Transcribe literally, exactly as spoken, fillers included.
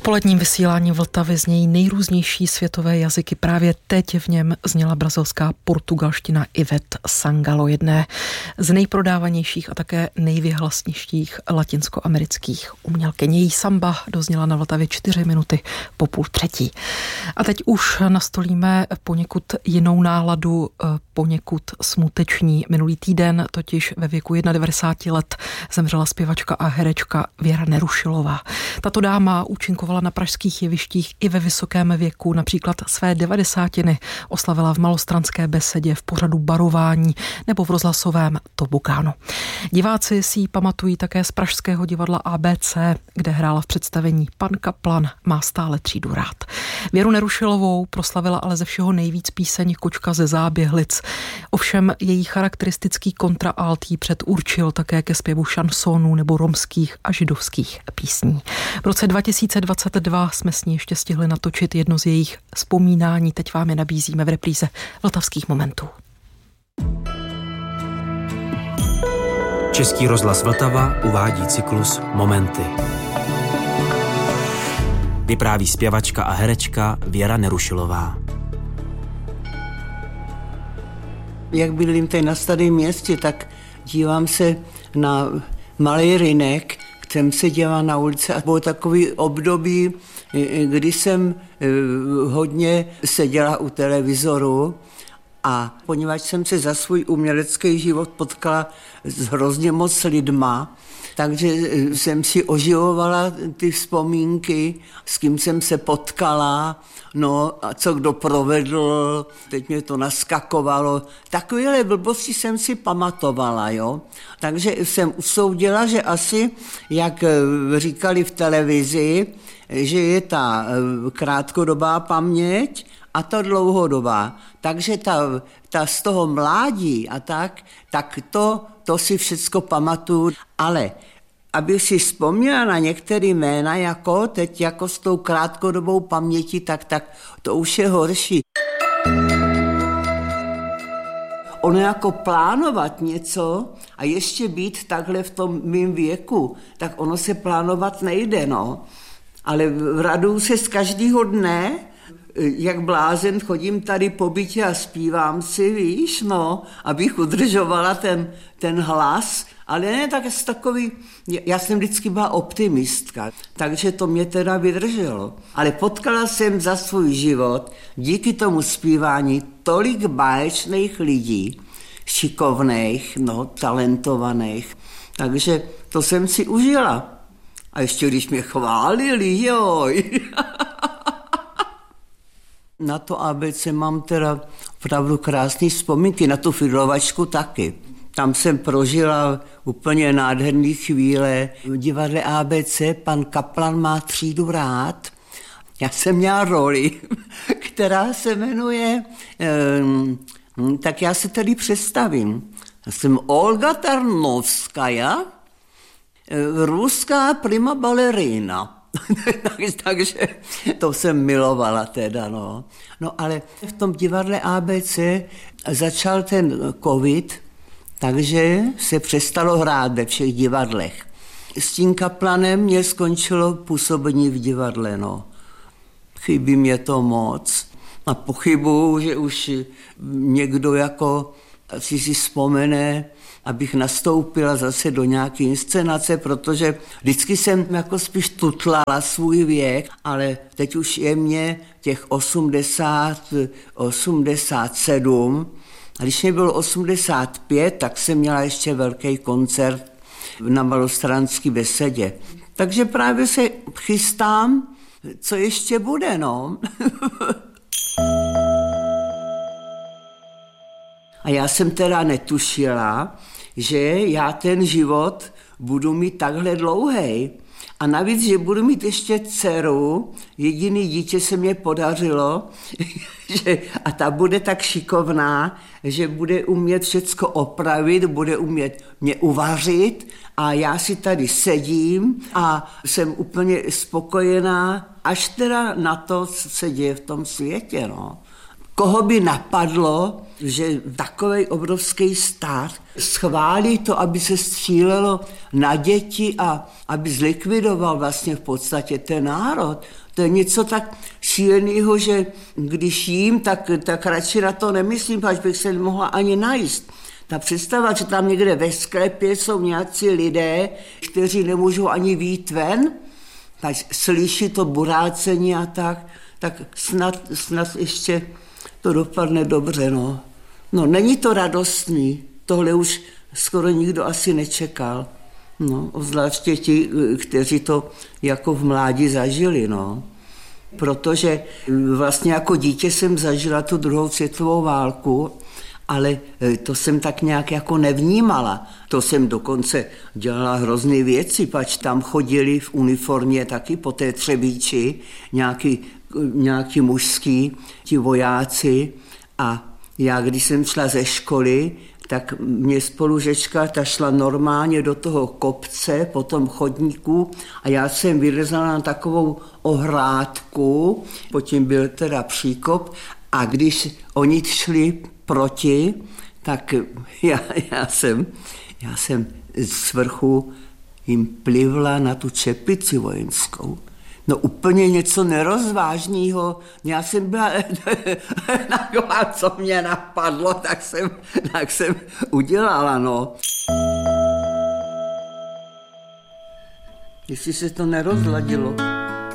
Odpoledním vysílání Vltavy znějí nejrůznější světové jazyky. Právě teď v něm zněla brazilská portugalština Ivete Sangalo, jedné z nejprodávanějších a také nejvyhlasnějších latinskoamerických umělkyň. Její samba dozněla na Vltavě čtyři minuty po půl třetí. A teď už nastolíme poněkud jinou náladu, poněkud smuteční. Minulý týden totiž ve věku devadesáti jedna let zemřela zpěvačka a herečka Věra Nerušilová. Tato dáma účinkovala na pražských jevištích i ve vysokém věku, například své devadesátiny oslavila v Malostranské besedě, v pořadu Barování nebo v rozhlasovém Tobogánu. Diváci si ji pamatují také z pražského divadla A B C, kde hrála v představení Pan Kaplan má stále třídu rád. Věru Nerušilovou proslavila ale ze všeho nejvíc píseň Kočka ze Záběhlic. Ovšem její charakteristický kontraalt jí předurčil také ke zpěvu šansónů nebo romských a židovských písní. V roce dva tisíce dvacet dva jsme s ní ještě stihli natočit jedno z jejich vzpomínání. Teď vám je nabízíme v repríze Vltavských momentů. Český rozhlas Vltava uvádí cyklus Momenty. Vypráví zpěvačka a herečka Věra Nerušilová. Jak bydlím tady na Starém Městě, tak dívám se na malý rynek, jsem se dělala na ulici a bylo takový období, kdy jsem hodně seděla u televizoru a poněvadž jsem se za svůj umělecký život potkala s hrozně moc lidma, takže jsem si oživovala ty vzpomínky, s kým jsem se potkala, no a co kdo provedl, teď mě to naskakovalo. Takovéhle blbosti jsem si pamatovala, jo. Takže jsem usoudila, že asi, jak říkali v televizi, že je ta krátkodobá paměť a ta dlouhodobá. Takže ta, ta z toho mládí a tak, tak to, to si všecko pamatuju. Ale abych si vzpomněla na některé jména, jako teď jako s tou krátkodobou pamětí, tak, tak to už je horší. Ono jako plánovat něco a ještě být takhle v tom mým věku, tak ono se plánovat nejde, no. Ale raduju se z každého dne, jak blázen chodím tady po bytě a zpívám si, víš, no, abych udržovala ten, ten hlas, ale ne tak z takový, já jsem vždycky byla optimistka, takže to mě teda vydrželo. Ale potkala jsem za svůj život díky tomu zpívání tolik báječných lidí, šikovných, no, talentovaných, takže to jsem si užila. A ještě když mě chválili, joj. Na to A B C mám teda opravdu krásné vzpomínky, na tu filovačku taky. Tam jsem prožila úplně nádherné chvíle. V divadle A B C Pan Kaplan má třídu rád. Já jsem měla roli, která se jmenuje, eh, tak já se tady představím. Já jsem Olga Tarnovskaja, eh, ruská prima balerina. Takže to jsem milovala teda, no. No ale v tom divadle A B C začal ten covid, takže se přestalo hrát ve všech divadlech. S tím Kaplanem mě skončilo působení v divadle, no. Chybí mě to moc. A pochybuju, že už někdo jako si si vzpomene, abych nastoupila zase do nějaké inscenace, protože vždycky jsem jako spíš tutlala svůj věk, ale teď už je mě těch osmdesát, osmdesát sedm. A když mě bylo osmdesát pět, tak jsem měla ještě velký koncert na Malostranské besedě. Takže právě se chystám, co ještě bude, no. A já jsem teda netušila, že já ten život budu mít takhle dlouhej. A navíc, že budu mít ještě dceru, jediný dítě se mě podařilo, že, a ta bude tak šikovná, že bude umět všecko opravit, bude umět mě uvařit a já si tady sedím a jsem úplně spokojená, až teda na to, co se děje v tom světě, no. Koho by napadlo, že takový obrovský stát schválí to, aby se střílelo na děti a aby zlikvidoval vlastně v podstatě ten národ. To je něco tak šíleného, že když jím, tak, tak radši na to nemyslím, až bych se nemohla ani najíst. Ta představa, že tam někde ve sklepě jsou nějací lidé, kteří nemůžou ani vyjít ven, tak slyší to burácení a tak, tak snad, snad ještě to dopadne dobře. No. no, není to radostný, tohle už skoro nikdo asi nečekal. No, zvláště ti, kteří to jako v mládí zažili, no. Protože vlastně jako dítě jsem zažila tu druhou světovou válku, ale to jsem tak nějak jako nevnímala. To jsem dokonce dělala hrozné věci, pač tam chodili v uniformě taky po té Třebíči nějaký, nějaký mužský, ti vojáci a já, když jsem šla ze školy, tak mě spolužečka, ta šla normálně do toho kopce, po tom chodníku a já jsem vylezala na takovou ohrádku, potom byl teda příkop a když oni šli proti, tak já, já, jsem, já jsem z vrchu jim plivla na tu čepici vojenskou. No úplně něco nerozvážného. Já jsem byla taková, co mě napadlo, tak jsem, tak jsem udělala, no. Jestli se to nerozladilo.